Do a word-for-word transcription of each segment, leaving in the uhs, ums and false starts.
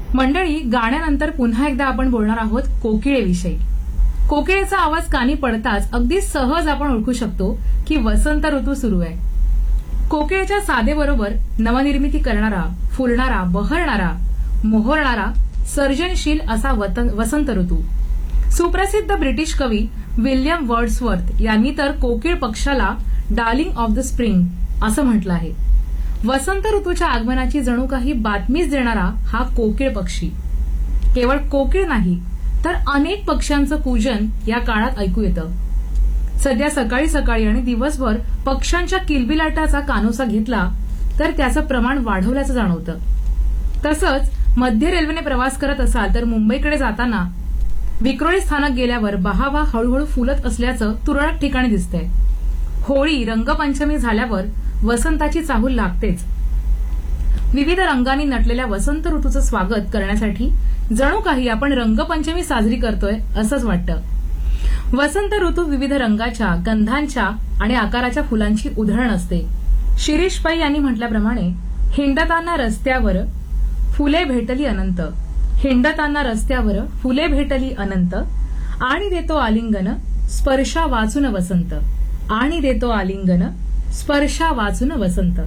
मंडळी, गाण्यानंतर पुन्हा एकदा आपण बोलणार आहोत कोकिळेविषयी. कोकिळेचा आवाज कानी पडताच अगदी सहज आपण ओळखू शकतो की वसंत ऋतू सुरू आहे. कोकिळेच्या साधेबरोबर नवनिर्मिती करणारा, फुलणारा, बहरणारा, मोहरणारा, सर्जनशील असा वसंत ऋतू. सुप्रसिद्ध ब्रिटिश कवी विल्यम वर्ड्सवर्थ यांनी तर कोकिळ पक्षाला डार्लिंग ऑफ द स्प्रिंग असं म्हटलं आहे. वसंत ऋतूच्या आगमनाची जणू काही बातमीच देणारा हा कोकिळ पक्षी. केवळ कोकिळ नाही तर अनेक पक्ष्यांचं पूजन या काळात ऐकू येतं. सध्या सकाळी सकाळी आणि दिवसभर पक्ष्यांच्या किलबिलाटाचा कानोसा घेतला तर त्याचं प्रमाण वाढवल्याचं जाणवतं. तसंच मध्य रेल्वेने प्रवास करत असाल तर मुंबईकडे जाताना विक्रोळी स्थानक गेल्यावर बहावा हळूहळू फुलत असल्याचं तुरळक ठिकाणी दिसतंय. होळी, रंगपंचमी झाल्यावर वसंताची चाहूल लागतेच. विविध रंगांनी नटलेल्या वसंत ऋतूचं स्वागत करण्यासाठी जणू काही आपण रंगपंचमी साजरी करतोय असंच वाटतं. वसंत ऋतू विविध रंगाच्या, गंधांच्या आणि आकाराच्या फुलांची उधळण असते. शिरीष पै यांनी म्हटल्याप्रमाणे, हिंडताना रस्त्यावर फुले भेटली अनंत, हिंडताना रस्त्यावर फुले भेटली अनंत, आणि देतो आलिंगन स्पर्शा वाचून वसंत, आणि देतो आलिंगन स्पर्शा वाचून वसंत.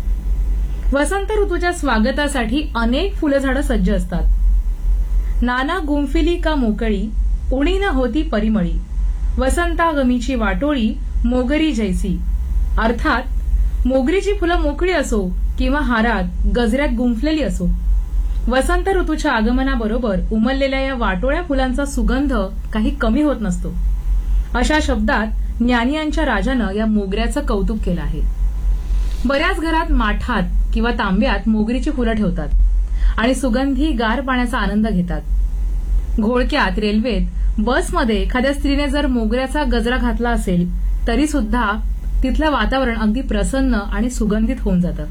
वसंत ऋतूच्या स्वागतासाठी अनेक फुलझाडं सज्ज असतात. नाना गुंफिली का मोकळी, उणीन होती परिमळी, वसंतागमीची वाटोळी मोगरी जैसी. अर्थात मोगरीची फुलं मोकळी असो किंवा हारात गजऱ्यात गुंफलेली असो, वसंत ऋतूच्या आगमनाबरोबर उमललेल्या या वाटोळ्या फुलांचा सुगंध काही कमी होत नसतो. अशा शब्दात ज्ञानियांच्या राजानं या मोगऱ्याचं कौतुक केलं आहे. बऱ्याच घरात माठात किंवा तांब्यात मोगरीची फुलं ठेवतात आणि सुगंधी गार पाण्याचा आनंद घेतात. घोळक्यात, रेल्वेत, बसमध्ये एखाद्या स्त्रीने जर मोगऱ्याचा गजरा घातला असेल तरी सुद्धा तिथलं वातावरण अगदी प्रसन्न आणि सुगंधित होऊन जातं.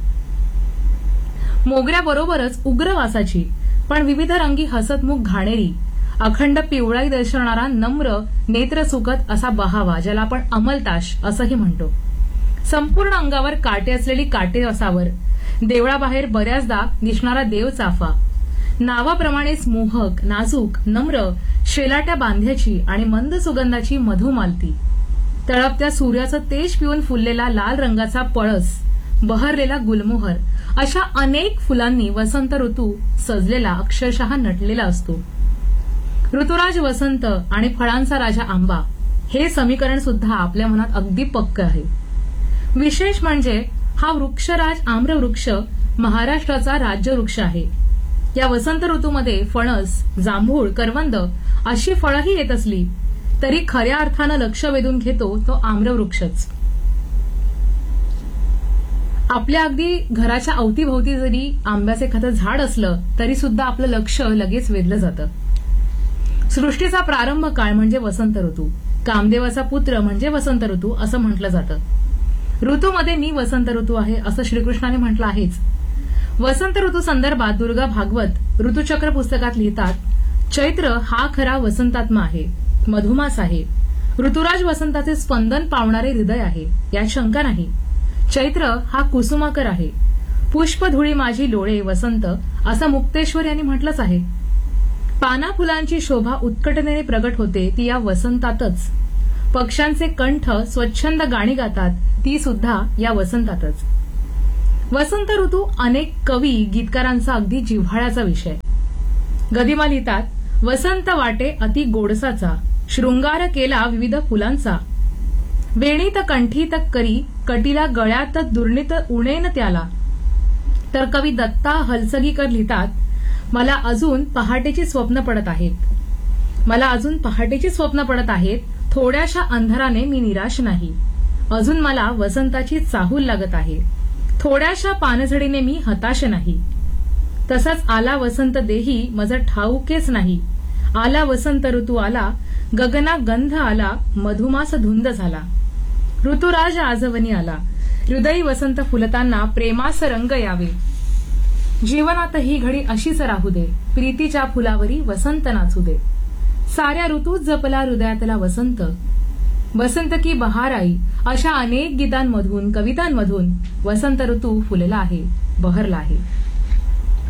मोगऱ्याबरोबरच उग्र वासाची पण विविध रंगी हसतमुख घाणेरी, अखंड पिवळाई दर्शवणारा नम्र नेत्रसुखद असा बहावा, ज्याला आपण अमलताश असंही म्हणतो. संपूर्ण अंगावर काटे असलेली काटेवासावर देवळाबाहेर बऱ्याचदा दिसणारा देवचाफा, नावाप्रमाणेच मोहक, नाजूक, नम्र, शेलाट्या बांध्याची आणि मंद सुगंधाची मधुमालती, तळपत्या सूर्याचं तेज पिऊन फुललेला लाल रंगाचा पळस, बहरलेला गुलमोहर, अशा अनेक फुलांनी वसंत ऋतू सजलेला, अक्षरशः नटलेला असतो. ऋतुराज वसंत आणि फळांचा राजा आंबा हे समीकरण सुद्धा आपल्या मनात अगदी पक्क आहे. विशेष म्हणजे हा वृक्षराज आम्रवृक्ष महाराष्ट्राचा राज्यवृक्ष आहे. या वसंत ऋतूमध्ये फणस, जांभूळ, करवंद अशी फळंही येत असली तरी खऱ्या अर्थानं लक्ष वेधून घेतो तो आम्रवृक्षच. आपल्या अगदी घराच्या अवतीभोवती जरी आंब्याचं एखादं झाड असलं तरी सुद्धा आपलं लक्ष लगेच वेधलं जातं. सृष्टीचा प्रारंभ काळ म्हणजे वसंत ऋतू, कामदेवाचा पुत्र म्हणजे वसंत ऋतू असं म्हटलं जातं. ऋतूमध्ये मी वसंत ऋतू आहे असं श्रीकृष्णाने म्हटलं आहेच. वसंत ऋतू संदर्भात दुर्गा भागवत ऋतुचक्र पुस्तकात लिहितात, चैत्र हा खरा वसंतात्मा आहे, मधुमास आहे, ऋतुराज वसंताचे स्पंदन पावणारे हृदय आहे, यात शंका नाही. चैत्र हा कुसुमाकर आहे, पुष्पधुळी माझी लोळे वसंत असं मुक्तेश्वर यांनी म्हटलंच आहे. पाना फुलांची शोभा उत्कटतेने प्रगट होते ती या वसंतातच. पक्ष्यांचे कंठ स्वच्छंद गाणी गातात ती सुद्धा या वसंतातच. वसंत ऋतू अनेक कवी, गीतकारांचा अगदी जिव्हाळ्याचा विषय. गदिमा लिहितात, वसंत वाटे अति गोडसाचा, शृंगार केला विविध फुलांचा, वेणीत कंठीत करी कटीला गळ्यात दुर्नीत उणेन त्याला. तर कवी दत्ता हलसगीकर लिहितात, मला अजून पहाटेची स्वप्न पडत आहेत, मला अजून पहाटेची स्वप्न पडत आहेत, थोड्याशा अंधाराने मी निराश नाही, अजून मला वसंताची चाहूल लागत आहे, थोड्याशा पानझडीने मी हताश नाही. तसंच आला वसंत देही मज ठाऊकेच नाही, आला वसंत ऋतू आला, गगना गंध आला, मधुमास धुंद झाला, ऋतुराज आजवनी आला, हृदयी वसंत फुलताना प्रेमास रंग यावे, जीवनात ही घडी अशीच राहू दे, प्रीतीच्या फुलावरी वसंत नाचू दे, साऱ्या ऋतूत जपला हृदयातला वसंत, वसंत की बहार आई, अशा अनेक गीतांमधून, कवितांमधून वसंत ऋतू फुलला आहे, बहरला आहे.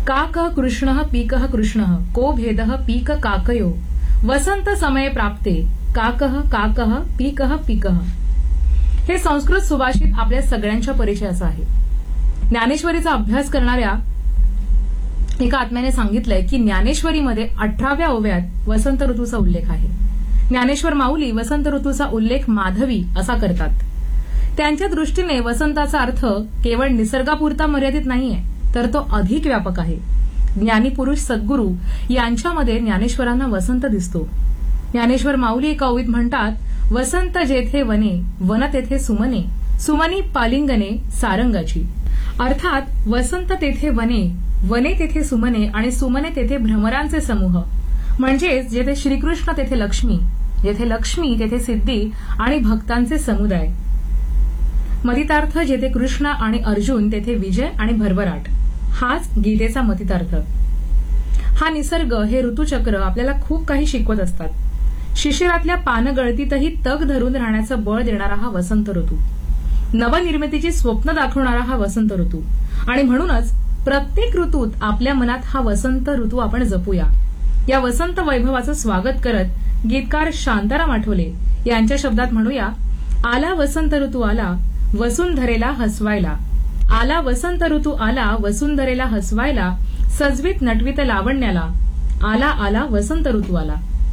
काकः कृष्णः पीकः कृष्णः को भेदः पीक काकयो वसंत समये प्राप्ते काकः काकः पीकः पीकः. हे संस्कृत सुभाषित आपल्या सगळ्यांच्या परिचयाचं आहे. ज्ञानेश्वरीचा अभ्यास करणाऱ्या एका आत्म्याने सांगितलंय की ज्ञानेश्वरीमध्ये अठराव्या ओव्यात वसंत ऋतूचा उल्लेख आहे. ज्ञानेश्वर माऊली वसंत ऋतूचा उल्लेख माधवी असा करतात. त्यांच्या दृष्टीने वसंताचा अर्थ केवळ निसर्गापुरता मर्यादित नाहीये, तर तो अधिक व्यापक आहे. ज्ञानी पुरुष सद्गुरू यांच्यामध्ये ज्ञानेश्वरांना वसंत दिसतो. ज्ञानेश्वर माऊली एका ओवीत म्हणतात, वसंत जेथे वने वन तेथे सुमने सुमनी पालिंगने सारंगाची. अर्थात वसंत तेथे वने वने तेथे सुमने आणि सुमने तेथे भ्रमरांचे समूह, म्हणजेच जेथे श्रीकृष्ण तेथे लक्ष्मी, जेथे लक्ष्मी तेथे सिद्धी आणि भक्तांचे समुदाय. मतितार्थ जेथे कृष्ण आणि अर्जुन तेथे विजय आणि भरभराट, हाच गीतेचा मतितार्थ. हा निसर्ग, हे ऋतुचक्र आपल्याला खूप काही शिकवत असतात. शिशिरातल्या पानगळतीतही तग धरून राहण्याचं बळ देणारा हा वसंत ऋतू, नवनिर्मितीची स्वप्न दाखवणारा हा वसंत ऋतू. आणि म्हणूनच प्रत्येक ऋतूत आपल्या मनात हा वसंत ऋतू आपण जपूया. या वसंत वैभवाचं स्वागत करत गीतकार शांताराम आठवले यांच्या शब्दात म्हणूया, आला वसंत ऋतू आला वसुंधरेला हसवायला. आला वसंत ऋतू आला वसुंधरेला हसवायला, सजवीत नटवीत लावण्याला. आला आला वसंत ऋतू आला.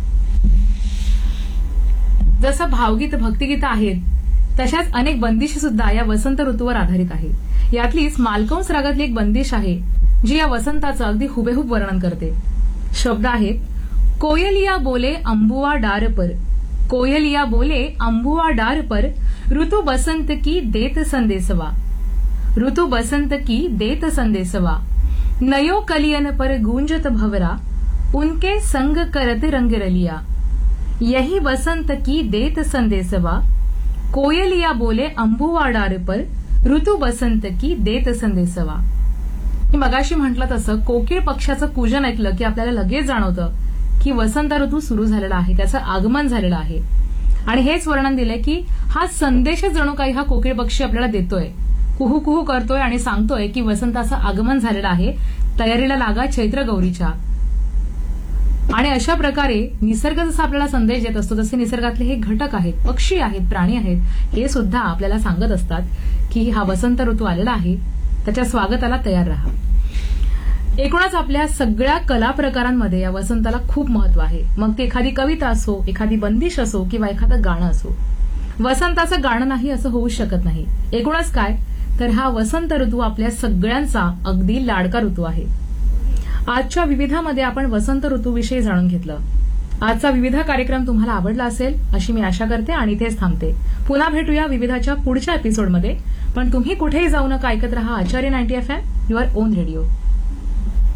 जसं भावगीत भक्तिगीत आहेत, तशाच अनेक बंदिशी सुद्धा या वसंत ऋतूवर आधारित आहेत. यातलीच मालकंस रागातली एक बंदिश आहे जी या वसंताचं अगदी हुबेहूब वर्णन करते. शब्द आहेत, कोयलिया बोले अंबुआ डार पर, कोयलिया बोले अंबुआ डार पर, ऋतु बसंत की देत संदेशवा, ऋतु बसंत की देत संदेशवा, नयो कलियन पर गूंजत भवरा, उनके संग करत रंग रलिया. यही वसंत की देत संदेशवा, कोयलिया बोले अंबुआ डार पर, ऋतु बसंत की देत संदेशवा. मी मगाशी म्हटलं तसं कोकिळ पक्षाचं कूजन ऐकलं की आपल्याला लगेच जाणवतं की वसंत ऋतू सुरू झालेला आहे, त्याचं आगमन झालेलं आहे. आणि हेच वर्णन दिलंय की हा संदेश जणू काही हा कोकिळ पक्षी आपल्याला देतोय, कुहू कुहू करतोय आणि सांगतोय की वसंताचं आगमन झालेलं आहे, तयारीला लागा चैत्र गौरीच्या. आणि अशा प्रकारे निसर्ग जसा आपल्याला संदेश देत असतो, तसे निसर्गातले हे घटक आहेत, पक्षी आहेत, प्राणी आहेत, हे सुद्धा आपल्याला सांगत असतात की हा वसंत ऋतू आलेला आहे, त्याच्या स्वागताला तयार राहा. एकूणच आपल्या सगळ्या कला प्रकारांमध्ये या वसंताला खूप महत्व आहे. मग ती एखादी कविता असो, एखादी बंदिश असो किंवा एखादं गाणं असो, वसंताचं गाणं नाही असं होऊ शकत नाही. एकूणच काय तर हा वसंत ऋतू आपल्या सगळ्यांचा अगदी लाडका ऋतू आहे. आजच्या विविधामध्ये आपण वसंत ऋतूविषयी जाणून घेतलं. आजचा विविध कार्यक्रम तुम्हाला आवडला असेल अशी मी आशा करते आणि इथेच थांबते. पुन्हा भेटूया विविधाच्या पुढच्या एपिसोडमध्ये. पण तुम्ही कुठेही जाऊ नका, ऐकत रहा आचार्य ninety F M, your on radio.